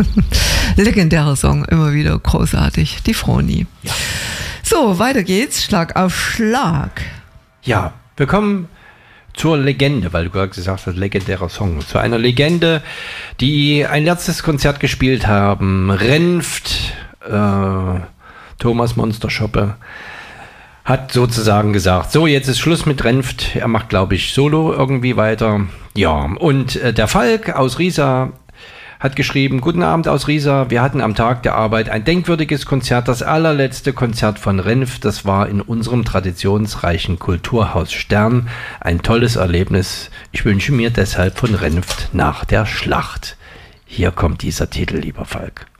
Legendärer Song, immer wieder großartig. Die Froni. Ja. So, weiter geht's. Schlag auf Schlag. Ja, wir kommen zur Legende, weil du gerade gesagt hast, legendärer Song. Zu einer Legende, die ein letztes Konzert gespielt haben. Renft, Thomas Monsterschoppe, hat sozusagen gesagt, so, jetzt ist Schluss mit Renft. Er macht, glaube ich, Solo irgendwie weiter. Ja, und der Falk aus Riesa hat geschrieben, guten Abend aus Riesa, wir hatten am Tag der Arbeit ein denkwürdiges Konzert, das allerletzte Konzert von Renft, das war in unserem traditionsreichen Kulturhaus Stern, ein tolles Erlebnis. Ich wünsche mir deshalb von Renft nach der Schlacht. Hier kommt dieser Titel, lieber Falk.